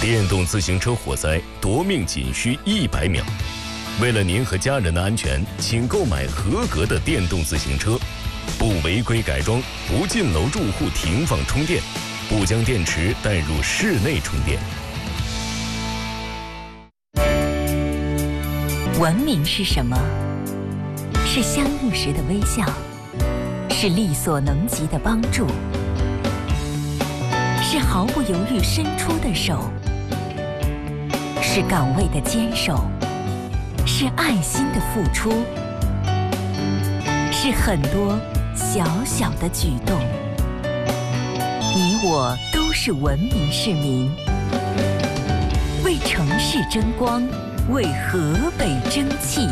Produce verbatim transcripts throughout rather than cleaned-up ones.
电动自行车火灾夺命仅需一百秒。为了您和家人的安全，请购买合格的电动自行车，不违规改装，不进楼住户停放充电，不将电池带入室内充电。 文明是什么？是相遇时的微笑，是力所能及的帮助，是毫不犹豫伸出的手，是岗位的坚守，是爱心的付出，是很多小小的举动。你我都是文明市民，为城市争光，为河北争气。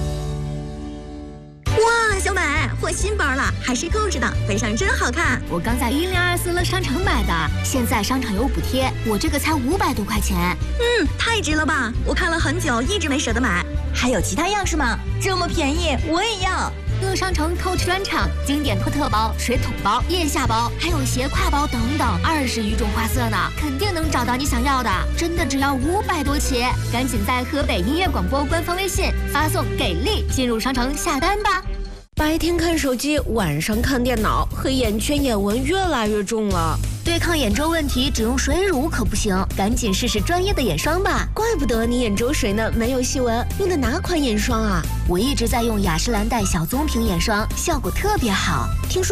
哇，小美，换新包了，还是扣着的，背上真好看。 我刚在一零二四乐商城买的，现在商场有补贴，我这个才五百多块钱。 嗯，太值了吧！我看了很久，一直没舍得买。 还有其他样式吗？这么便宜，我也要。 乐商城 Coach 专场，经典托特包、水桶包、腋下包，还有斜挎包等等，二十余种花色呢，肯定能找到你想要的。真的只要五百多起，赶紧在河北音乐广播官方微信发送“给力”进入商城下单吧。 白天看手机，晚上看电脑，黑眼圈、眼纹越来越重了。 对抗眼周问题，只用水乳可不行，赶紧试试专业的眼霜吧。 怪不得你眼周水呢，没有细纹。用的哪款眼霜啊？ 我一直在用雅诗兰黛小棕瓶眼霜，效果特别好。听说